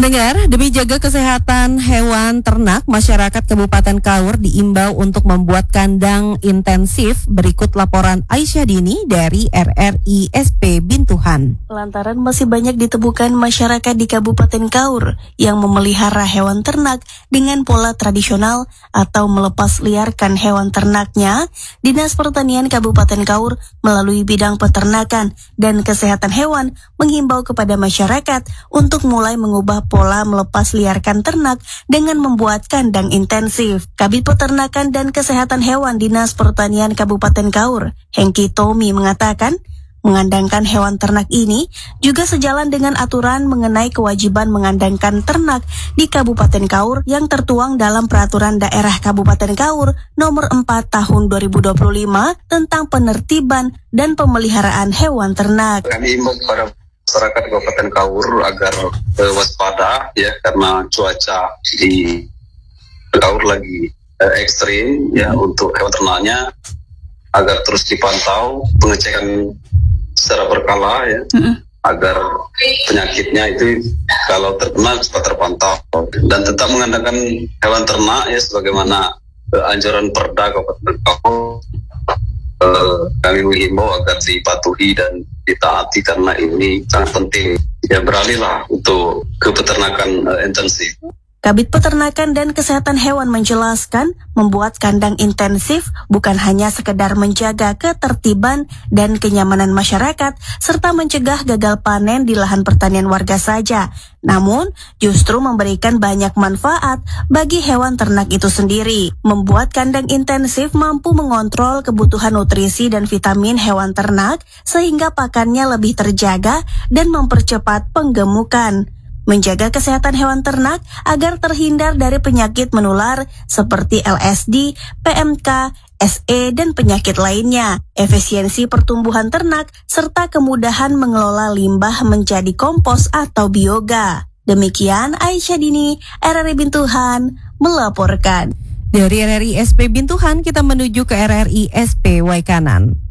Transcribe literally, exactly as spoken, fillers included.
Pendengar, demi jaga kesehatan hewan ternak, masyarakat Kabupaten Kaur diimbau untuk membuat kandang intensif. Berikut laporan Aisyah Dini dari R R I S P Bintuhan. Lantaran masih banyak ditemukan masyarakat di Kabupaten Kaur yang memelihara hewan ternak dengan pola tradisional atau melepas liarkan hewan ternaknya, Dinas Pertanian Kabupaten Kaur melalui bidang peternakan dan kesehatan hewan menghimbau kepada masyarakat untuk mulai mengubah pola melepas liarkan ternak dengan membuat kandang intensif. Kabid Peternakan dan Kesehatan Hewan Dinas Pertanian Kabupaten Kaur, Hengki Tommy mengatakan, mengandangkan hewan ternak ini juga sejalan dengan aturan mengenai kewajiban mengandangkan ternak di Kabupaten Kaur yang tertuang dalam Peraturan Daerah Kabupaten Kaur nomor empat tahun dua ribu dua puluh lima tentang penertiban dan pemeliharaan hewan ternak. Kami imbau kepada masyarakat Kabupaten Kaur agar eh, waspada ya, karena cuaca di Kaur lagi eh, ekstrim ya, untuk hewan ternaknya agar terus dipantau, pengecekan secara berkala ya, mm-hmm. agar penyakitnya itu kalau terkena cepat terpantau, dan tetap mengandalkan hewan ternak ya sebagaimana eh, anjuran Perda Kabupaten Kaur. Uh, kami menghimbau agar dipatuhi dan ditaati karena ini sangat penting. Ya, beralihlah untuk ke peternakan uh, intensif. Kabid Peternakan dan Kesehatan Hewan menjelaskan, membuat kandang intensif bukan hanya sekedar menjaga ketertiban dan kenyamanan masyarakat serta mencegah gagal panen di lahan pertanian warga saja, namun justru memberikan banyak manfaat bagi hewan ternak itu sendiri. Membuat kandang intensif mampu mengontrol kebutuhan nutrisi dan vitamin hewan ternak sehingga pakannya lebih terjaga dan mempercepat penggemukan. Menjaga kesehatan hewan ternak agar terhindar dari penyakit menular seperti L S D, P M K, S E, dan penyakit lainnya, efisiensi pertumbuhan ternak, serta kemudahan mengelola limbah menjadi kompos atau bioga. Demikian Aisyah Dini, R R I Bintuhan, melaporkan. Dari R R I S P Bintuhan, kita menuju ke R R I S P Waikanan.